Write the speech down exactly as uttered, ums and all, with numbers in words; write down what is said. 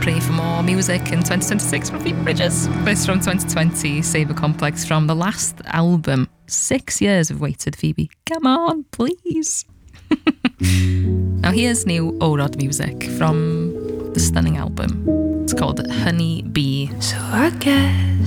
pray for more music in twenty twenty-six from Phoebe Bridgers. This from twenty twenty, Saber Complex from the last album. Six years we've waited, Phoebe. Come on, please. Now here's new O-Rod music from the stunning album. It's called Honey Bee. So I guess